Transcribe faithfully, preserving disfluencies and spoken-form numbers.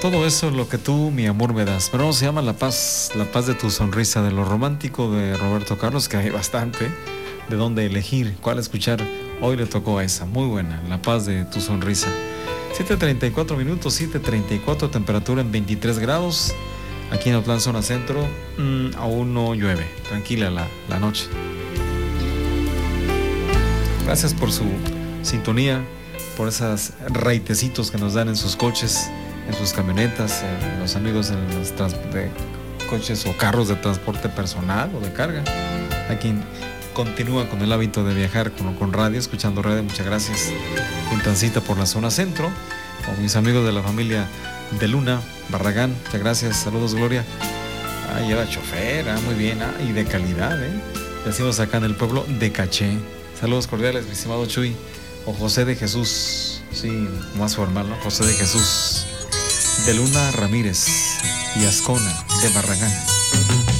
todo eso es lo que tú, mi amor, me das. Pero no se llama La Paz, La Paz de tu Sonrisa, de lo romántico de Roberto Carlos, que hay bastante de dónde elegir, cuál escuchar. Hoy le tocó a esa, muy buena, La Paz de tu Sonrisa. siete treinta y cuatro minutos, siete treinta y cuatro, temperatura en veintitrés grados. Aquí en Autlán, zona centro, mmm, aún no llueve, tranquila la, la noche. Gracias por su sintonía, por esos raitecitos que nos dan en sus coches, en sus camionetas, en los amigos en los trans- de coches o carros de transporte personal o de carga. A quien continúa con el hábito de viajar con, con radio, escuchando radio, muchas gracias. Quien transita por la zona centro, o mis amigos de la familia de Luna, Barragán, muchas gracias. Saludos, Gloria. Ah, lleva chofer, ah, muy bien, ah, y de calidad, ¿eh? Decimos acá en el pueblo, de caché. Saludos cordiales, mi estimado Chuy. O José de Jesús, sí, más formal, ¿no? José de Jesús, de Luna Ramírez y Ascona, de Barragán.